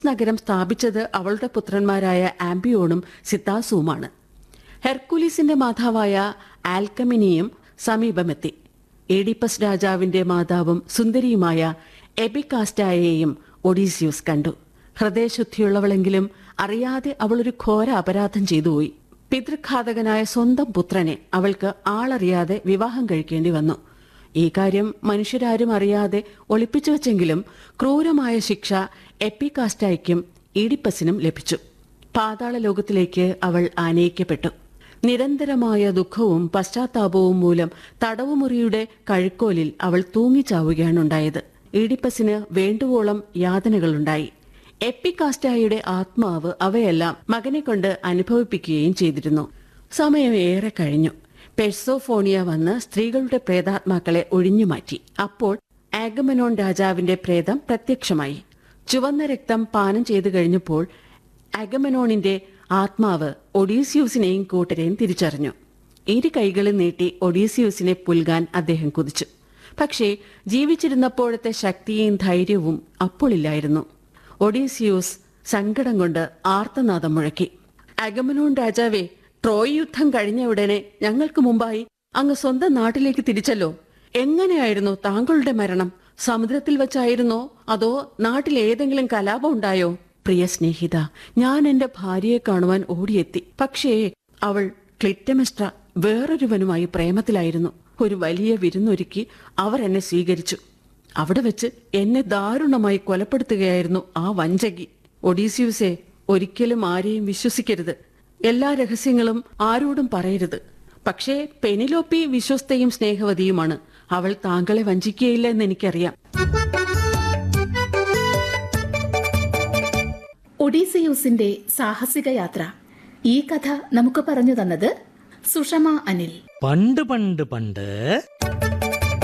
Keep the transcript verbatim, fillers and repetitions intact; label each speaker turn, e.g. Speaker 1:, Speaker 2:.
Speaker 1: നഗരം സ്ഥാപിച്ചത് അവളുടെ പുത്രന്മാരായ ആംബിയോണും സിത്താസുവുമാണ്. ഹെർക്കുലീസിന്റെ മാതാവായ ആൽക്കമിനിയും സമീപമെത്തി. ഏഡിപ്പസ് രാജാവിന്റെ മാതാവും സുന്ദരിയുമായ എപികാസ്റ്റായെയും ഒഡീസിയൂസ് കണ്ടു. ഹൃദയശുദ്ധിയുള്ളവളെങ്കിലും അറിയാതെ അവളൊരു ഘോര അപരാധം ചെയ്തുപോയി. പിതൃഘാതകനായ സ്വന്തം പുത്രനെ അവൾക്ക് ആളറിയാതെ വിവാഹം കഴിക്കേണ്ടി വന്നു. ഈ കാര്യം മനുഷ്യരാരും അറിയാതെ ഒളിപ്പിച്ചു വച്ചെങ്കിലും ക്രൂരമായ ശിക്ഷ എപ്പികാസ്റ്റായ്ക്കും ഈഡിപ്പസിനും ലഭിച്ചു. പാതാള ലോകത്തിലേക്ക് അവൾ ആനയിക്കപ്പെട്ടു. നിരന്തരമായ ദുഃഖവും പശ്ചാത്താപവും മൂലം തടവുമുറിയുടെ കഴുക്കോലിൽ അവൾ തൂങ്ങിച്ചാവുകയാണുണ്ടായത്. ഈഡിപ്പസിന് വേണ്ടുവോളം യാതനകളുണ്ടായി. എപ്പികാസ്റ്റായുടെ ആത്മാവ് അവയെല്ലാം മകനെ കൊണ്ട് അനുഭവിപ്പിക്കുകയും ചെയ്തിരുന്നു. സമയം ഏറെ കഴിഞ്ഞു. പെർസോഫോണിയ വന്ന് സ്ത്രീകളുടെ പ്രേതാത്മാക്കളെ ഒഴിഞ്ഞുമാറ്റി. അപ്പോൾ ആഗമനോൺ രാജാവിന്റെ പ്രേതം പ്രത്യക്ഷമായി. ചുവന്ന രക്തം പാനം ചെയ്തു കഴിഞ്ഞപ്പോൾ ആഗമനോണിന്റെ ആത്മാവ് ഒഡീസിയൂസിനെയും കൂട്ടരെയും തിരിച്ചറിഞ്ഞു. ഇരു കൈകളും നീട്ടി ഒഡീസിയൂസിനെ പുൽകാൻ അദ്ദേഹം കുതിച്ചു. പക്ഷേ ജീവിച്ചിരുന്നപ്പോഴത്തെ ശക്തിയും ധൈര്യവും അപ്പോഴില്ലായിരുന്നു. ഒഡീസിയൂസ് സങ്കടം കൊണ്ട് ആർത്തനാദം മുഴക്കി. അഗമനോൺ രാജാവേ, ട്രോയ് യുദ്ധം കഴിഞ്ഞ ഉടനെ ഞങ്ങൾക്ക് മുമ്പായി അങ്ങ് സ്വന്തം നാട്ടിലേക്ക് തിരിച്ചല്ലോ. എങ്ങനെയായിരുന്നു താങ്കളുടെ മരണം? സമുദ്രത്തിൽ വച്ചായിരുന്നോ അതോ നാട്ടിൽ ഏതെങ്കിലും കലാപം ഉണ്ടായോ? പ്രിയ സ്നേഹിത, ഞാൻ എന്റെ ഭാര്യയെ കാണുവാൻ ഓടിയെത്തി. പക്ഷേ അവൾ ക്ലിറ്റമെസ്ട്ര വേറൊരുവനുമായി പ്രേമത്തിലായിരുന്നു. ഒരു വലിയ വിരുന്നൊരുക്കി അവർ എന്നെ സ്വീകരിച്ചു. അവിടെ വെച്ച് എന്നെ ദാരുണമായി കൊലപ്പെടുത്തുകയായിരുന്നു ആ വഞ്ചകി. ഒഡീസിയൂസെ, ഒരിക്കലും ആരെയും വിശ്വസിക്കരുത്. എല്ലാ രഹസ്യങ്ങളും ആരോടും പറയരുത്. പക്ഷേ പെനിലോപ്പി വിശ്വസ്തയും സ്നേഹവതിയുമാണ്. അവൾ താങ്കളെ വഞ്ചിക്കുകയില്ല എന്ന് എനിക്കറിയാം.
Speaker 2: ഒഡീസിയൂസിന്റെ സാഹസിക യാത്ര. ഈ കഥ നമുക്ക് പറഞ്ഞു തന്നത് സുഷമ അനിൽ.
Speaker 3: പണ്ട് പണ്ട് പണ്ട്